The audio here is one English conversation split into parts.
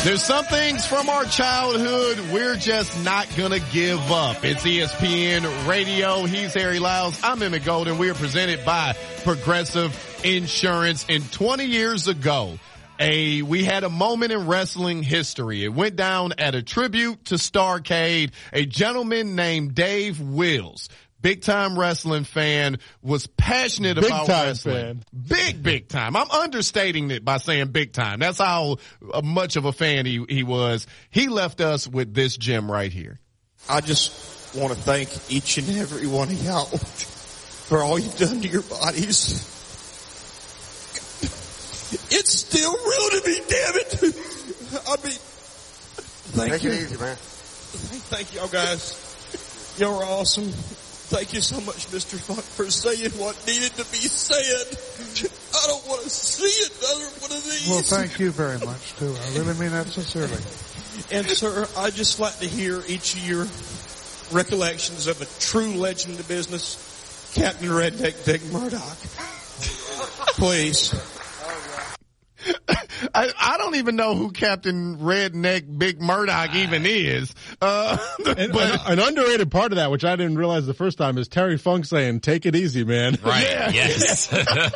There's some things from our childhood we're just not going to give up. It's ESPN Radio. He's Harry Lyles. I'm Emmett Golden. We are presented by Progressive Insurance. And 20 years ago, we had a moment in wrestling history. It went down at a tribute to Starrcade. A gentleman named Dave Wills, big-time wrestling fan, was passionate about wrestling. Big time. I'm understating it by saying big time. That's how much of a fan he was. He left us with this gem right here. I just want to thank each and every one of y'all for all you've done to your bodies. It's still real to me, damn it. I mean, thank you. Take it easy, man. Thank y'all guys. Y'all are awesome. Thank you so much, Mr. Funk, for saying what needed to be said. I don't want to see another one of these. Well, thank you very much, too. I really mean that sincerely. And, sir, I'd just like to hear each of your recollections of a true legend of the business, Captain Redneck Dick Murdoch. Please. I don't even know who Captain Redneck Big Murdoch even is. An underrated part of that, which I didn't realize the first time, is Terry Funk saying, "Take it easy, man." Right. Yeah. Yes.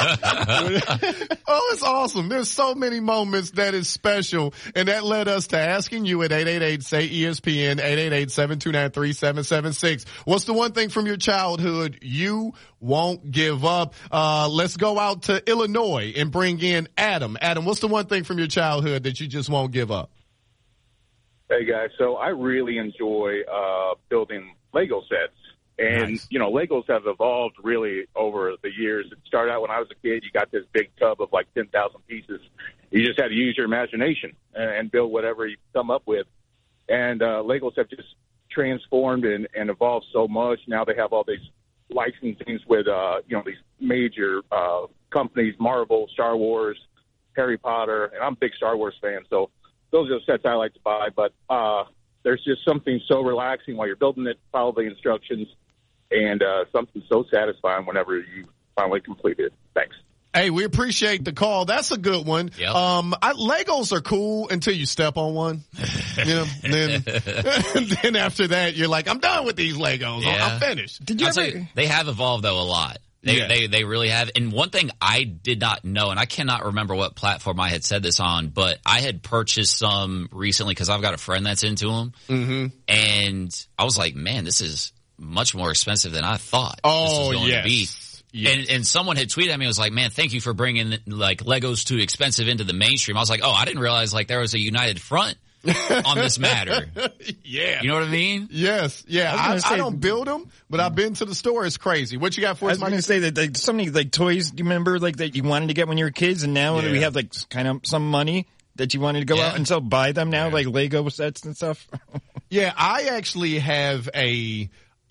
Oh, it's awesome. There's so many moments that is special. And that led us to asking you at 888-SAY-ESPN, 888-729-3776. What's the one thing from your childhood you won't give up? Let's go out to Illinois and bring in Adam. Adam, what's the one thing from your childhood that you just won't give up? Hey, guys. So I really enjoy building Lego sets. And, Nice. you know, Legos have evolved really over the years. It started out when I was a kid. You got this big tub of like 10,000 pieces. You just had to use your imagination and build whatever you come up with. And Legos have just transformed and evolved so much. Now they have all these licensings with, these major companies, Marvel, Star Wars, Harry Potter. And I'm a big Star Wars fan, so those are the sets I like to buy. But there's just something so relaxing while you're building it, follow the instructions, and something so satisfying whenever you finally complete it. Thanks. Hey, we appreciate the call. That's a good one. Yep. Legos are cool until you step on one. You know, then after that, you're like, I'm done with these Legos. Yeah. I'm finished. Did you they have evolved, though, a lot. They really have. And one thing I did not know, and I cannot remember what platform I had said this on, but I had purchased some recently because I've got a friend that's into them. Mm-hmm. And I was like, man, this is much more expensive than I thought this was going to be. Yes. And someone had tweeted at me and was like, man, thank you for bringing like Legos too expensive into the mainstream. I was like, oh, I didn't realize like there was a united front on this matter. Yeah. You know what I mean? Yes. Yeah. I don't build them, but I've been to the store. It's crazy. What you got for us, I was going to say that like, so many like toys, you remember like that you wanted to get when you were kids, and now we have like kind of some money that you wanted to go out and so buy them now, like Lego sets and stuff. Yeah. I actually have a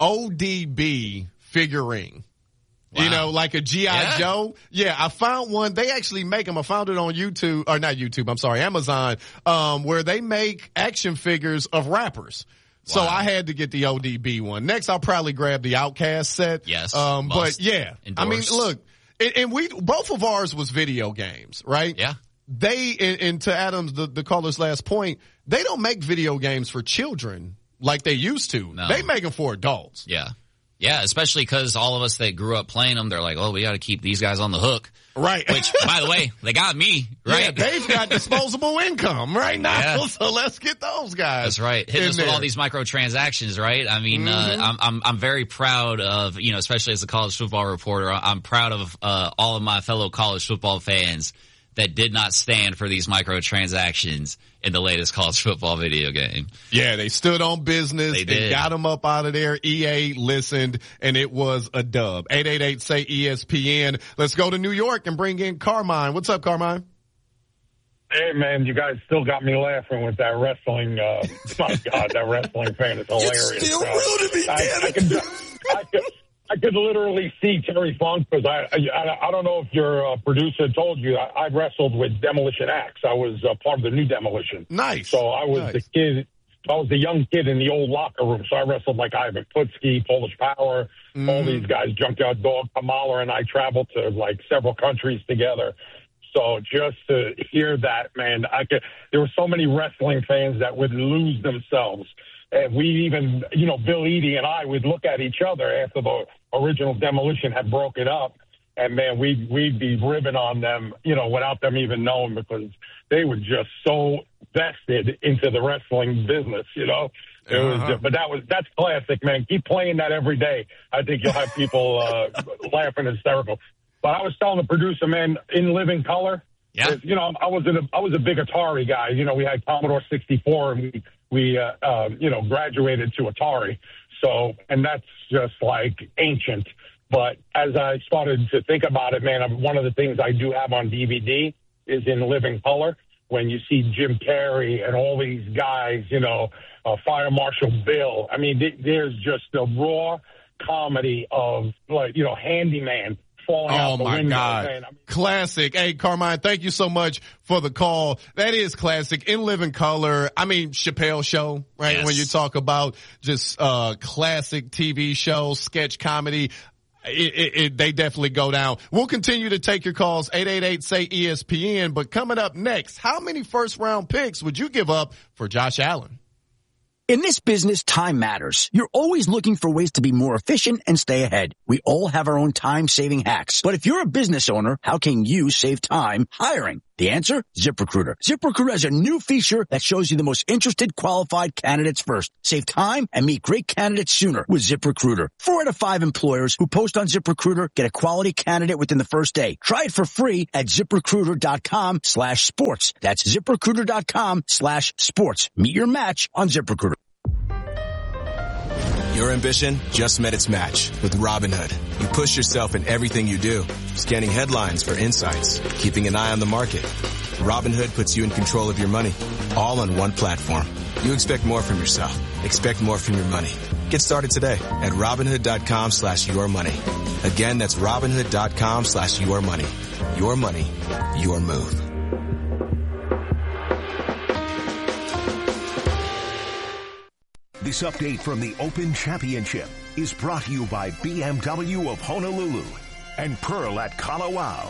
ODB figurine. Wow. You know, like a G.I. Joe. Yeah, I found one. They actually make them. I found it on YouTube, or not YouTube, I'm sorry, Amazon, where they make action figures of rappers. So I had to get the ODB one. Next, I'll probably grab the Outkast set. Yes. But yeah, endorse. I mean, look, and both of ours was video games, right? Yeah. And to Adam's, the caller's last point, they don't make video games for children like they used to. No. They make them for adults. Yeah. Yeah, especially because all of us that grew up playing them, they're like, oh, we got to keep these guys on the hook. Right. Which, by the way, they got me, right? Yeah, they've got disposable income right now, Yeah. so let's get those guys. That's right. Hitting us with all these microtransactions, right? I mean, I'm very proud of, you know, especially as a college football reporter, I'm proud of all of my fellow college football fans that did not stand for these microtransactions in the latest college football video game. Yeah, they stood on business. They did. Got them up out of there. EA listened, and it was a dub. 888-SAY-ESPN. Let's go to New York and bring in Carmine. What's up, Carmine? Hey, man, you guys still got me laughing with that wrestling. My God, that wrestling fan is hilarious. It's still real to me, damn it. I could literally see Terry Funk, because I don't know if your producer told you, I wrestled with Demolition Axe. I was part of the new Demolition. Nice. So I was the kid. I was the young kid in the old locker room. So I wrestled like Ivan Putski, Polish Power, all these guys, Junkyard Dog, Kamala, and I traveled to like several countries together. So just to hear that, man, there were so many wrestling fans that would lose themselves. And we even, Bill Eadie and I would look at each other after the original Demolition had broken up. And, man, we'd be ribbing on them, without them even knowing, because they were just so vested into the wrestling business, It was, but that's classic, man. Keep playing that every day. I think you'll have people laughing hysterical. But I was telling the producer, man, in living color, I was a big Atari guy. We had Commodore 64, and we graduated to Atari. So, and that's just like ancient. But as I started to think about it, man, one of the things I do have on DVD is in living color. When you see Jim Carrey and all these guys, Fire Marshal Bill. I mean, there's just a raw comedy of, Handyman falling out the window. Oh, my God. Man. Classic. Hey, Carmine, thank you so much for the call. That is classic. In living color. I mean, Chappelle Show, right? Yes. When you talk about just classic TV shows, sketch comedy, they definitely go down. We'll continue to take your calls, 888-SAY-ESPN. But coming up next, how many first-round picks would you give up for Josh Allen? In this business, time matters. You're always looking for ways to be more efficient and stay ahead. We all have our own time-saving hacks. But if you're a business owner, how can you save time hiring? The answer? ZipRecruiter. ZipRecruiter has a new feature that shows you the most interested qualified candidates first. Save time and meet great candidates sooner with ZipRecruiter. 4 out of 5 employers who post on ZipRecruiter get a quality candidate within the first day. Try it for free at ZipRecruiter.com/sports. That's ZipRecruiter.com/sports. Meet your match on ZipRecruiter. Your ambition just met its match with Robinhood. You push yourself in everything you do, scanning headlines for insights, keeping an eye on the market. Robinhood puts you in control of your money, all on one platform. You expect more from yourself. Expect more from your money. Get started today at Robinhood.com/yourmoney. Again, that's Robinhood.com/yourmoney. Your money, your move. This update from the Open Championship is brought to you by BMW of Honolulu and Pearl at Kalawao.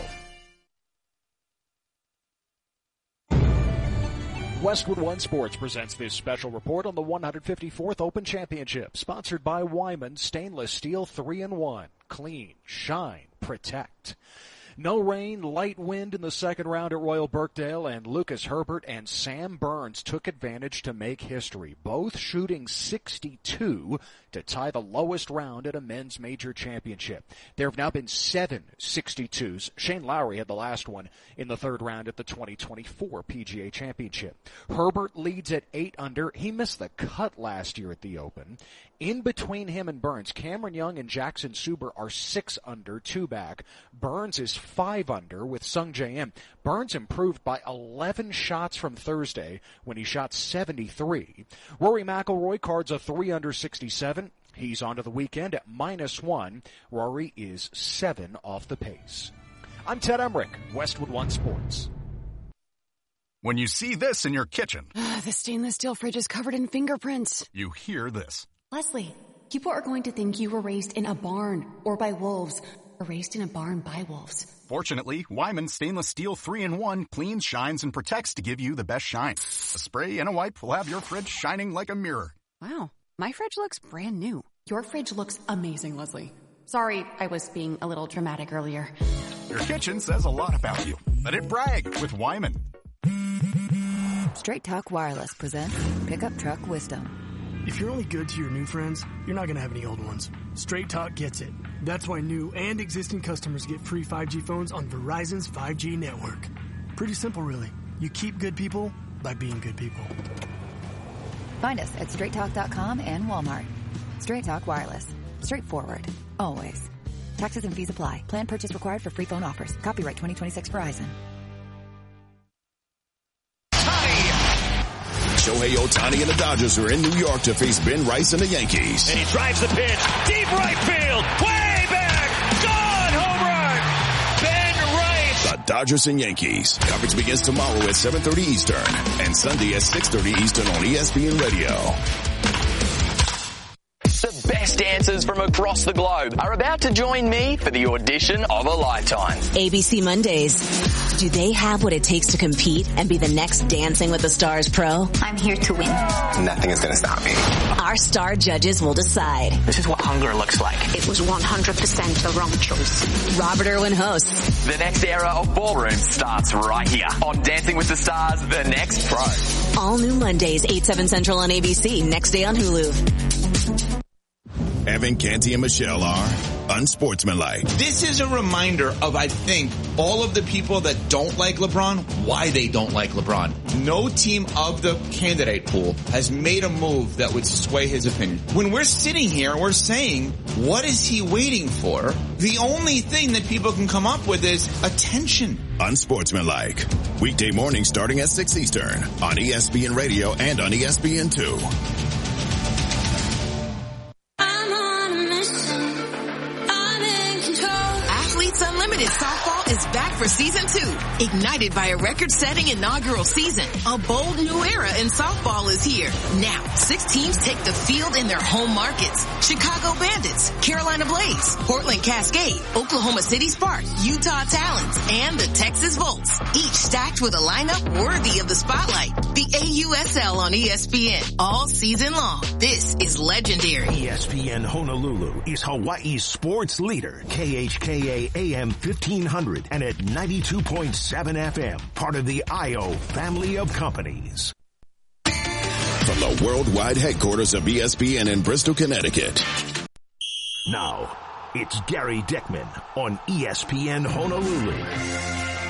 Westwood One Sports presents this special report on the 154th Open Championship, sponsored by Wyman Stainless Steel 3-in-1. Clean, shine, protect. No rain, light wind in the second round at Royal Birkdale, and Lucas Herbert and Sam Burns took advantage to make history, both shooting 62 to tie the lowest round at a men's major championship. There have now been 7 62s. Shane Lowry had the last one in the third round at the 2024 PGA Championship. Herbert leads at 8 under. He missed the cut last year at the Open. In between him and Burns, Cameron Young and Jackson Suber are 6 under, 2 back. Burns is 5 under with Sung J M. Burns improved by 11 shots from Thursday when he shot 73. Rory McIlroy cards a 3 under 67. He's on to the weekend at -1. Rory is 7 off the pace. I'm Ted Emmerich, Westwood One Sports. When you see this in your kitchen, the stainless steel fridge is covered in fingerprints. You hear this. Leslie, people are going to think you were raised in a barn or by wolves, or raised in a barn by wolves. Fortunately, Wyman Stainless Steel 3-in-1 cleans, shines, and protects to give you the best shine. A spray and a wipe will have your fridge shining like a mirror. Wow, my fridge looks brand new. Your fridge looks amazing, Leslie. Sorry, I was being a little dramatic earlier. Your kitchen says a lot about you. Let it brag with Wyman. Straight Talk Wireless presents Pickup Truck Wisdom. If you're only good to your new friends, you're not going to have any old ones. Straight Talk gets it. That's why new and existing customers get free 5G phones on Verizon's 5G network. Pretty simple, really. You keep good people by being good people. Find us at straighttalk.com and Walmart. Straight Talk Wireless. Straightforward. Always. Taxes and fees apply. Plan purchase required for free phone offers. Copyright 2026 Verizon. Shohei Ohtani and the Dodgers are in New York to face Ben Rice and the Yankees. And he drives the pitch. Deep right field. Way back. Gone. Home run. Ben Rice. The Dodgers and Yankees. Coverage begins tomorrow at 7:30 Eastern and Sunday at 6:30 Eastern on ESPN Radio. The best answer dancers from across the globe are about to join me for the audition of a lifetime. ABC Mondays. Do they have what it takes to compete and be the next Dancing with the Stars pro? I'm here to win. Nothing is going to stop me. Our star judges will decide. This is what hunger looks like. It was 100% the wrong choice. Robert Irwin hosts. The next era of ballroom starts right here on Dancing with the Stars, The Next Pro. All new Mondays, 8/7 Central on ABC. Next day on Hulu. Evan, Canty, and Michelle are unsportsmanlike. This is a reminder of, I think, all of the people that don't like LeBron, why they don't like LeBron. No team of the candidate pool has made a move that would sway his opinion. When we're sitting here and we're saying, what is he waiting for? The only thing that people can come up with is attention. Unsportsmanlike. Weekday mornings starting at 6 Eastern on ESPN Radio and on ESPN2. Unlimited Softball is back for season 2. Ignited by a record-setting inaugural season, a bold new era in softball is here. Now, 6 teams take the field in their home markets. Chicago Bandits, Carolina Blaze, Portland Cascade, Oklahoma City Sparks, Utah Talons, and the Texas Volts. Each stacked with a lineup worthy of the spotlight. The AUSL on ESPN all season long. This is legendary. ESPN Honolulu is Hawaii's sports leader. KHKA AM 1500 and at 92.7 FM, part of the IO family of companies. From the worldwide headquarters of ESPN in Bristol, Connecticut. Now, it's Gary Dickman on ESPN Honolulu.